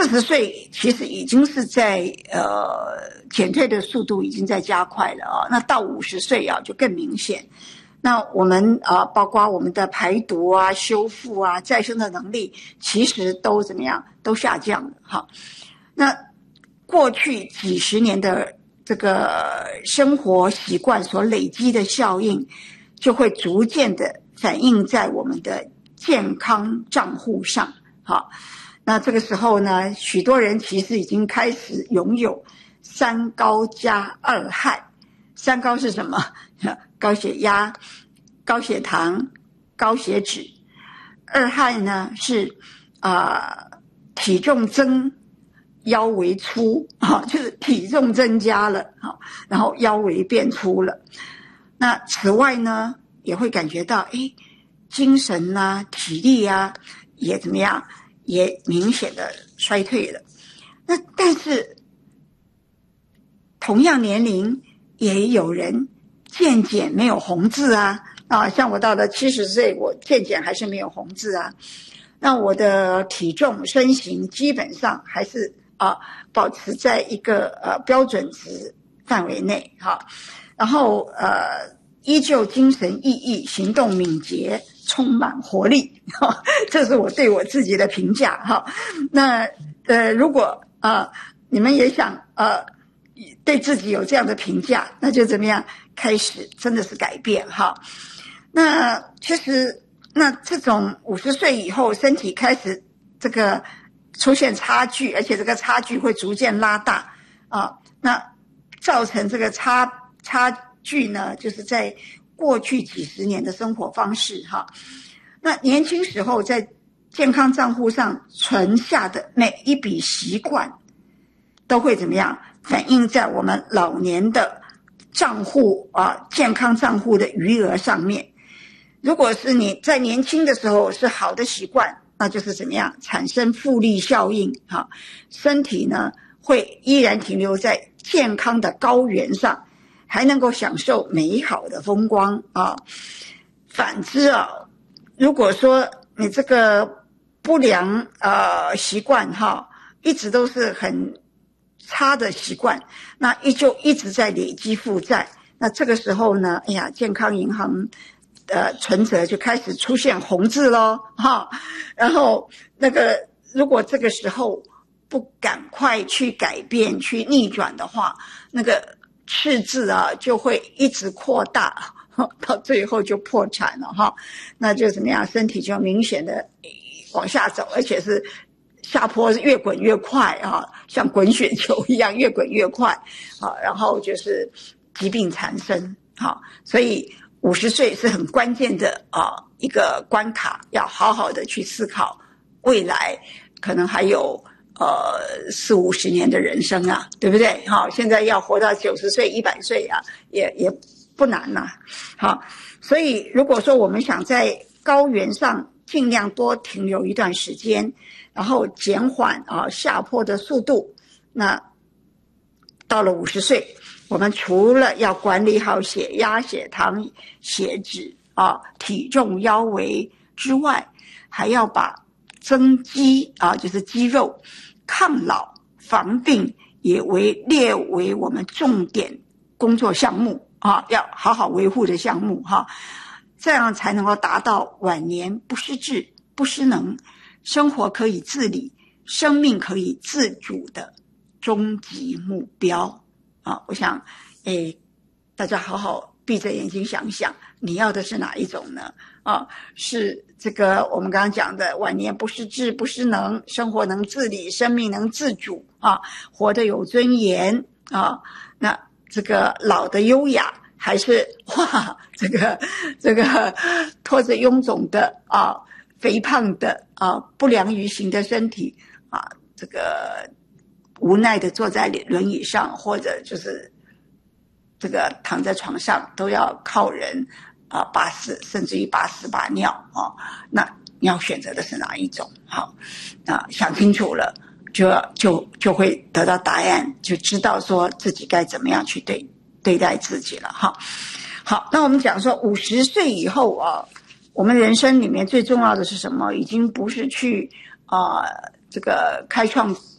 40岁其实已经是在减退的速度已经在加快了啊。那到50岁啊就更明显。那我们包括我们的排毒啊、修复啊、再生的能力，其实都怎么样？都下降了哈。那过去几十年的这个生活习惯所累积的效应，就会逐渐的反映在我们的健康账户上。好，那这个时候呢，许多人其实已经开始拥有3高加2害。3高是什么？高血压、高血糖、高血脂。2害呢是体重增、腰围粗，就是体重增加了，然后腰围变粗了。那此外呢，也会感觉到精神啊、体力啊也怎么样，也明显的衰退了。那但是同样年龄也有人健检没有红字啊，像我到了70岁，我健检还是没有红字啊。那我的体重身形基本上还是保持在一个标准值范围内哈。然后依旧精神奕奕，行动敏捷，充满活力哈，这是我对我自己的评价哈。那如果你们也想对自己有这样的评价，那就怎么样开始真的是改变哈。那其实那这种50岁以后身体开始这个出现差距，而且这个差距会逐渐拉大那造成这个差距呢，就是在过去几十年的生活方式哈。那年轻时候在健康账户上存下的每一笔习惯，都会怎么样反映在我们老年的账户健康账户的余额上面。如果是你在年轻的时候是好的习惯，那就是怎么样产生复利效应身体呢会依然停留在健康的高原上，还能够享受美好的风光反之如果说你这个不良习惯一直都是很差的习惯，那就一直在累积负债。那这个时候呢，健康银行存折就开始出现红字咯然后那个如果这个时候不赶快去改变去逆转的话，那个赤字就会一直扩大，到最后就破产了那就怎么样，身体就明显的往下走，而且是下坡是越滚越快像滚雪球一样越滚越快然后就是疾病缠身所以50岁是很关键的一个关卡，要好好的去思考未来可能还有40-50年的人生对不对现在要活到90岁100岁也不难所以如果说我们想在高原上尽量多停留一段时间，然后减缓下坡的速度，那到了50岁，我们除了要管理好血压、血糖、血脂体重、腰围之外，还要把增肌就是肌肉、抗老、防病也列为我们重点工作项目要好好维护的项目这样才能够达到晚年不失智、不失能，生活可以自理，生命可以自主的终极目标我想大家好好闭着眼睛想想，你要的是哪一种呢是这个我们刚刚讲的晚年不失智、不失能，生活能自理，生命能自主活得有尊严那这个老的优雅，还是这个拖着臃肿的肥胖的不良于行的身体这个无奈的坐在轮椅上，或者就是这个躺在床上都要靠人把屎，甚至于把屎把尿那你要选择的是哪一种想清楚了就会得到答案，就知道说自己该怎么样去对待自己了好，那我们讲说50岁以后我们人生里面最重要的是什么？已经不是去这个开创